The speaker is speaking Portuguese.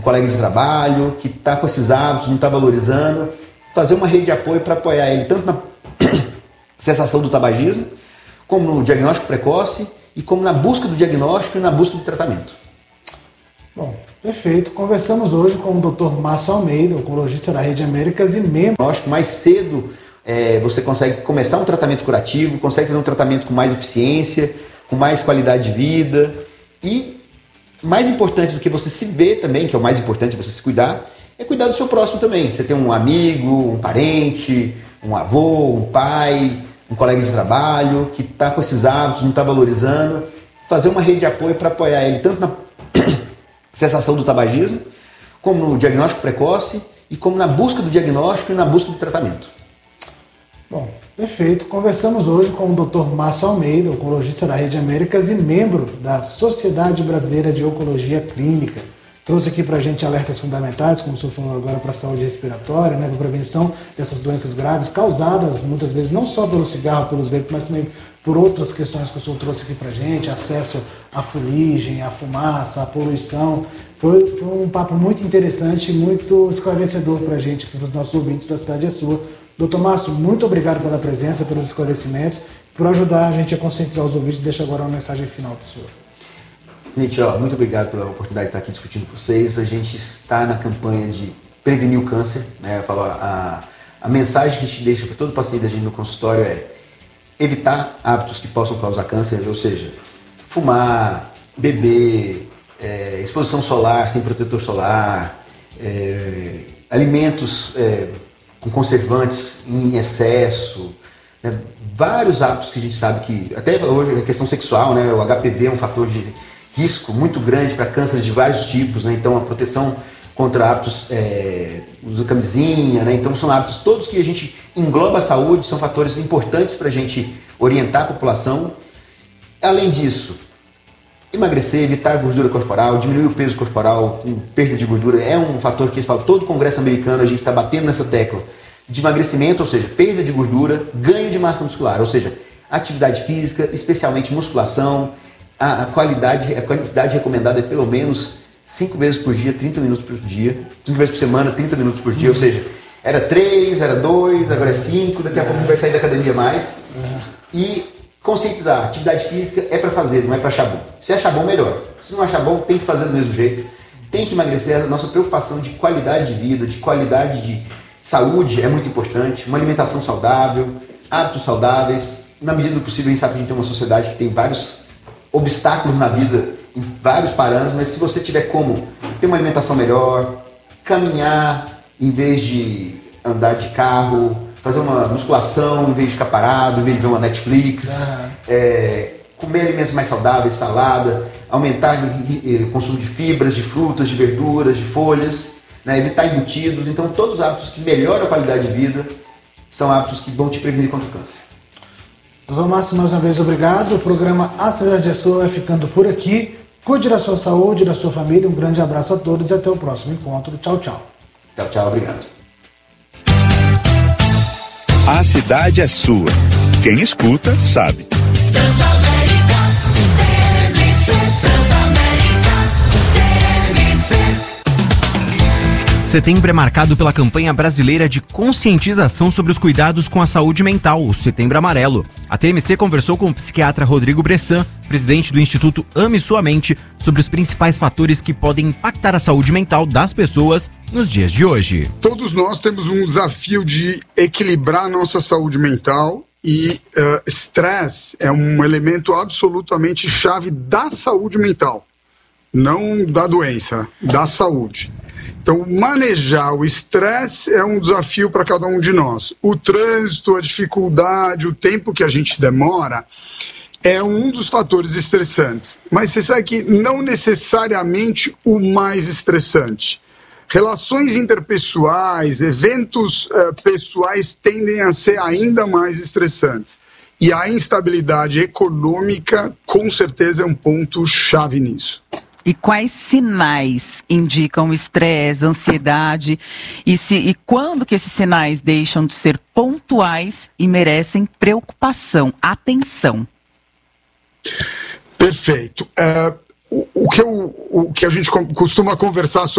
um colega de trabalho que está com esses hábitos, não está valorizando, fazer uma rede de apoio para apoiar ele tanto na cessação do tabagismo, como no diagnóstico precoce e como na busca do diagnóstico e na busca do tratamento. Bom, perfeito. Conversamos hoje com o Dr. Márcio Almeida, oncologista da Rede Américas e membro. Mais cedo você consegue começar um tratamento curativo, consegue fazer um tratamento com mais eficiência, com mais qualidade de vida e mais importante do que você se ver também, que é o mais importante você se cuidar, é cuidar do seu próximo também. Você tem um amigo, um parente, um avô, um pai, um colega de trabalho que está com esses hábitos, não está valorizando, fazer uma rede de apoio para apoiar ele tanto na cessação do tabagismo, como no diagnóstico precoce e como na busca do diagnóstico e na busca do tratamento. Bom, perfeito. Conversamos hoje com o Dr. Márcio Almeida, oncologista da Rede Américas e membro da Sociedade Brasileira de Oncologia Clínica. Trouxe aqui para a gente alertas fundamentais, como o senhor falou agora, para a saúde respiratória, para a prevenção dessas doenças graves, causadas muitas vezes não só pelo cigarro, pelos vapes, mas também por outras questões que o senhor trouxe aqui para a gente, acesso à fuligem, à fumaça, à poluição. Foi um papo muito interessante e muito esclarecedor para a gente, para os nossos ouvintes da Cidade é Sua. Doutor Márcio, muito obrigado pela presença, pelos esclarecimentos, por ajudar a gente a conscientizar os ouvintes. Deixa agora uma mensagem final para o senhor. Gente, muito obrigado pela oportunidade de estar aqui discutindo com vocês. A gente está na campanha de prevenir o câncer. Eu falo, a mensagem que a gente deixa para todo paciente da gente no consultório é evitar hábitos que possam causar câncer, ou seja, fumar, beber, exposição solar sem protetor solar, alimentos com conservantes em excesso, vários hábitos que a gente sabe que, até hoje a questão sexual, o HPV é um fator de risco muito grande para cânceres de vários tipos, então a proteção contra hábitos, uso camisinha, então são hábitos todos que a gente engloba a saúde, são fatores importantes para a gente orientar a população. Além disso, emagrecer, evitar gordura corporal, diminuir o peso corporal com perda de gordura é um fator que eles falam, todo congresso americano a gente está batendo nessa tecla de emagrecimento, ou seja, perda de gordura, ganho de massa muscular, ou seja, atividade física, especialmente musculação. A quantidade recomendada é pelo menos 5 vezes por dia, 30 minutos por dia, 5 vezes por semana, 30 minutos por dia, ou seja, era 3, era 2, agora é 5, daqui a pouco a gente vai sair da academia mais. E conscientizar, atividade física é para fazer, não é para achar bom. Se achar bom, melhor. Se não achar bom, tem que fazer do mesmo jeito. Tem que emagrecer. A nossa preocupação de qualidade de vida, de qualidade de saúde é muito importante. Uma alimentação saudável, hábitos saudáveis. Na medida do possível, a gente sabe que a gente tem uma sociedade que tem vários obstáculos na vida, em vários parâmetros, mas se você tiver como ter uma alimentação melhor, caminhar em vez de andar de carro, fazer uma musculação em vez de ficar parado, em vez de ver uma Netflix, comer alimentos mais saudáveis, salada, aumentar o consumo de fibras, de frutas, de verduras, de folhas, evitar embutidos. Então todos os hábitos que melhoram a qualidade de vida são hábitos que vão te prevenir contra o câncer. Doutor Márcio, mais uma vez obrigado. O programa A Cidade é Sua vai ficando por aqui. Cuide da sua saúde, da sua família. Um grande abraço a todos e até o próximo encontro. Tchau, tchau. Tchau, tchau. Obrigado. A Cidade é Sua. Quem escuta, sabe. Setembro é marcado pela campanha brasileira de conscientização sobre os cuidados com a saúde mental, o Setembro Amarelo. A TMC conversou com o psiquiatra Rodrigo Bressan, presidente do Instituto Ame Sua Mente, sobre os principais fatores que podem impactar a saúde mental das pessoas nos dias de hoje. Todos nós temos um desafio de equilibrar a nossa saúde mental e estresse é um elemento absolutamente chave da saúde mental, não da doença, da saúde. Então, manejar o estresse é um desafio para cada um de nós. O trânsito, a dificuldade, o tempo que a gente demora é um dos fatores estressantes. Mas você sabe que não necessariamente o mais estressante. Relações interpessoais, eventos pessoais tendem a ser ainda mais estressantes. E a instabilidade econômica, com certeza, é um ponto-chave nisso. E quais sinais indicam estresse, ansiedade e quando que esses sinais deixam de ser pontuais e merecem preocupação, atenção? Perfeito. O que a gente costuma conversar sobre